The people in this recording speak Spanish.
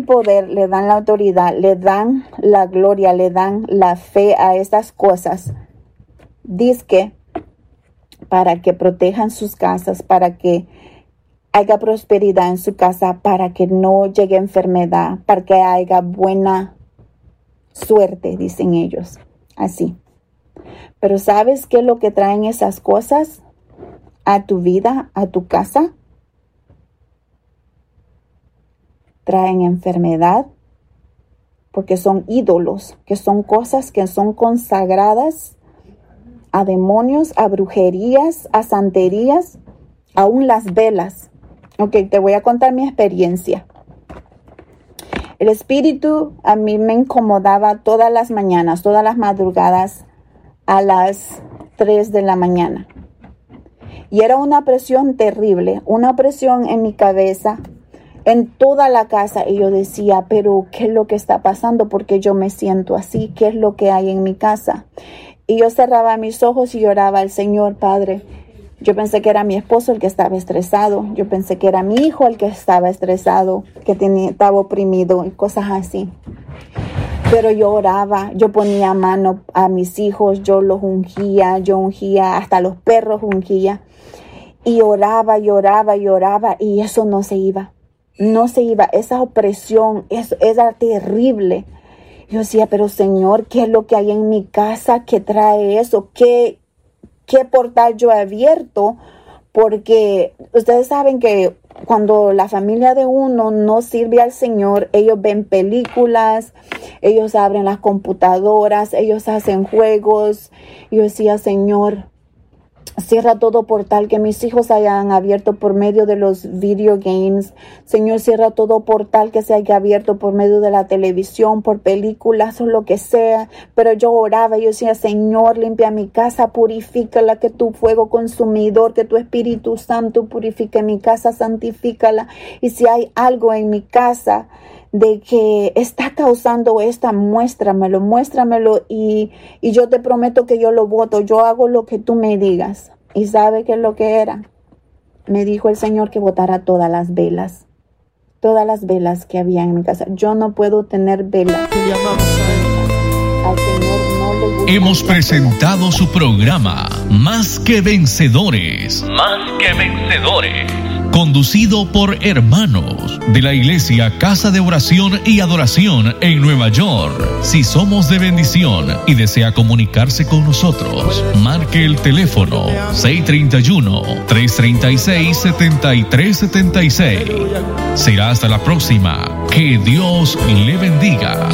poder, le dan la autoridad, le dan la gloria, le dan la fe a estas cosas. Dizque para que protejan sus casas, para que haya prosperidad en su casa, para que no llegue enfermedad, para que haya buena suerte, dicen ellos. Así. Pero ¿sabes qué es lo que traen esas cosas a tu vida, a tu casa? Traen enfermedad, porque son ídolos, que son cosas que son consagradas a demonios, a brujerías, a santerías, aún las velas. Ok, te voy a contar mi experiencia. El espíritu a mí me incomodaba todas las mañanas, todas las madrugadas a las 3 de la mañana. Y era una presión terrible, una presión en mi cabeza, en toda la casa. Y yo decía, pero ¿qué es lo que está pasando? ¿Por qué yo me siento así? ¿Qué es lo que hay en mi casa? Y yo cerraba mis ojos y lloraba al Señor, Padre. Yo pensé que era mi esposo el que estaba estresado. Yo pensé que era mi hijo el que estaba estresado, que estaba oprimido y cosas así. Pero yo oraba, yo ponía mano a mis hijos, yo los ungía, hasta los perros ungía. Y oraba y eso no se iba. No se iba, esa opresión, eso era terrible. Yo decía, pero Señor, ¿qué es lo que hay en mi casa que trae eso? ¿Qué portal yo he abierto? Porque ustedes saben que cuando la familia de uno no sirve al Señor, ellos ven películas, ellos abren las computadoras, ellos hacen juegos. Yo decía, Señor, cierra todo portal que mis hijos hayan abierto por medio de los video games. Señor, cierra todo portal que se haya abierto por medio de la televisión, por películas o lo que sea. Pero yo oraba y yo decía, Señor, limpia mi casa, purifícala, que tu fuego consumidor, que tu Espíritu Santo purifique mi casa, santifícala. Y si hay algo en mi casa de que está causando esta, muéstramelo y yo te prometo que yo lo voto, yo hago lo que tú me digas. ¿Y sabe qué es lo que era? Me dijo el Señor que botara todas las velas que había en mi casa. Yo no puedo tener velas. Al Señor no le gusta. Hemos presentado su programa Más que Vencedores. Más que Vencedores. Conducido por hermanos de la Iglesia Casa de Oración y Adoración en Nueva York. Si somos de bendición y desea comunicarse con nosotros, marque el teléfono 631-336-7376. Será hasta la próxima. Que Dios le bendiga.